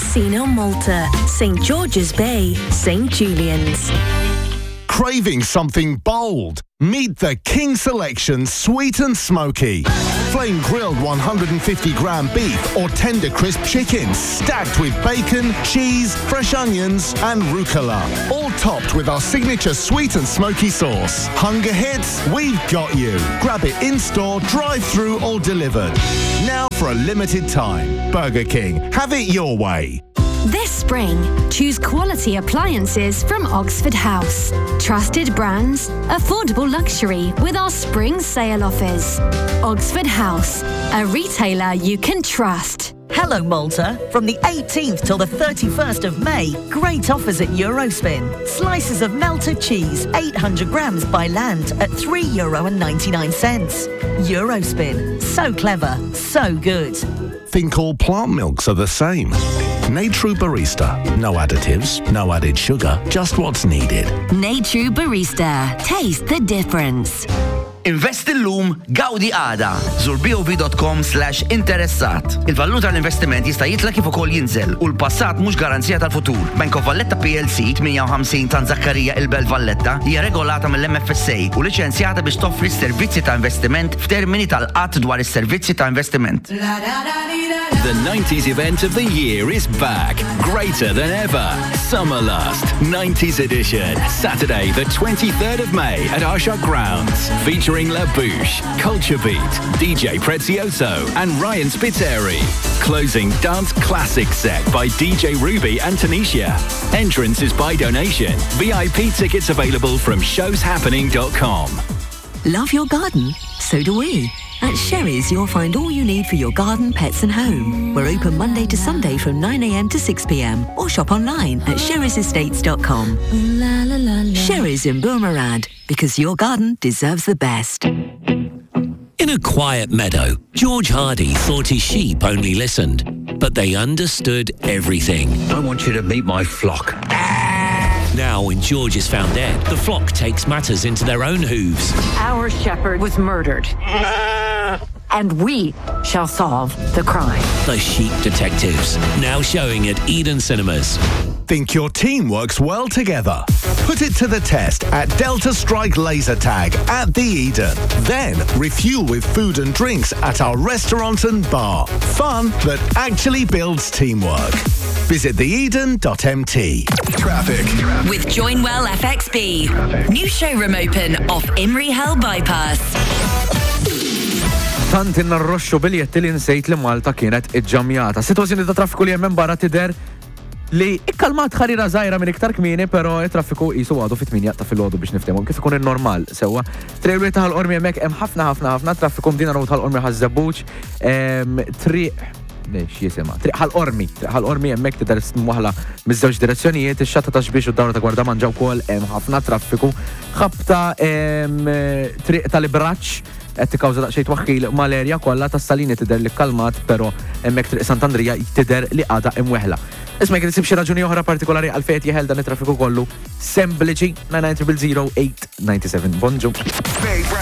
Casino Malta, St George's Bay, St Julian's. Craving something bold? Meet the King Selection Sweet and Smoky. Flame grilled 150-gram beef or tender crisp chicken stacked with bacon, cheese, fresh onions and rucola. All topped with our signature sweet and smoky sauce. Hunger hits? We've got you. Grab it in-store, drive-through or delivered. Now for a limited time. Burger King. Have it your way. This spring, choose quality appliances from Oxford House. Trusted brands, affordable luxury with our spring sale offers. Oxford House, a retailer you can trust. Hello Malta. From the 18th till the 31st of May, great offers at Eurospin. Slices of melted cheese, 800 grams by land at €3.99. Eurospin. So clever, so good. Think all plant milks are the same. Natru Barista. No additives, no added sugar, just what's needed. Natru Barista. Taste the difference. Invest illum, gawdi għada. Zur bov.com/interessat. Il-valur tal-investiment jista' jitla kif ukoll jinżel u l-passat mhux garanzija tal-futur. Bank of Valletta PLC 58 ta' Zakkarija Il-Belt Valletta hija regolata mill-MFSA u liċenzjata biex toffri servizzi ta' investiment f'termini tal-qatt dwar is-servizzi ta' investiment. The 90s event of the year is back, greater than ever. Summerlust 90s edition, Saturday the 23rd of May at Arsha Grounds, featuring La Bouche, Culture Beat, DJ Prezioso and Ryan Spitzeri. Closing dance classic set by DJ Ruby and Tanisha. Entrance is by donation. VIP tickets available from showshappening.com. Love your garden? So do we. At Sherry's, you'll find all you need for your garden, pets and home. We're open Monday to Sunday from 9 a.m. to 6 p.m. or shop online at sherry'sestates.com. Sherry's in Boomerad, because your garden deserves the best. In a quiet meadow, George Hardy thought his sheep only listened, but they understood everything. I want you to meet my flock. Now, when George is found dead, the flock takes matters into their own hooves. Our shepherd was murdered. And we shall solve the crime. The Sheep Detectives, now showing at Eden Cinemas. Think your team works well together? Put it to the test at Delta Strike Laser Tag at the Eden. Then refuel with food and drinks at our restaurant and bar. Fun that actually builds teamwork. Visit theeden.mt. Traffic. With Joinwell FXB. Traffic. New showroom open off Imrie Hill Bypass. Tant inna rroxxu biljetti li nsejt li Malta kienet iġġamjata. Situazzjoni ta' traffiku li hemm barra tidher li ikkalmat ħarira żgħira minn iktar kmieni, però it-traffiku qisu għadu fit-8 ta' filgħodu biex niftehmu kif ikun in-normal sewwa. Trejlu ta' ħall-qormi hemmhekk hemm ħafna traffiku mdina road ħall-qormi ħaż-żebbuġ, triq ħall-qormi hemmhekk tidher waħla miż-żewġ direzzjonijiet, ix-xatta ta' xbiex u d-dawra ta' Gwardamanġa wkoll hemm ħafna traffiku. Ħabta triq tal-Ibraċċ qed tikkawża daqsxejn twaħħil mal-erja kollha tas-Salini tidher li kkalmat, però hemmhekk triq Sant'Andrija tidher li għadha imweħla. Isma' jekk isib xi raġuni oħra partikolari għal fejn jeħel dan it-traffiku kollu, sempliċi 99 008 97. Bonġu.